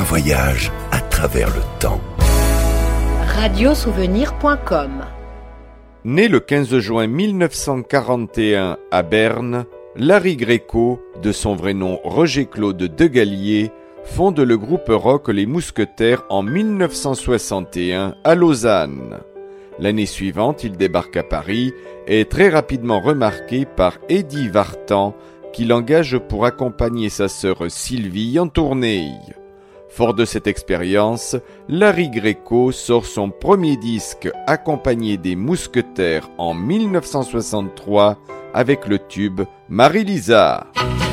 voyage à travers le temps. Radiosouvenir.com. Né le 15 juin 1941 à Berne, Larry Greco, de son vrai nom Roger-Claude Degallier, fonde le groupe rock Les Mousquetaires en 1961 à Lausanne. L'année suivante, il débarque à Paris et est très rapidement remarqué par Eddie Vartan, qui l'engage pour accompagner sa sœur Sylvie en tournée. Fort de cette expérience, Larry Greco sort son premier disque accompagné des Mousquetaires en 1963 avec le tube Marie-Lisa.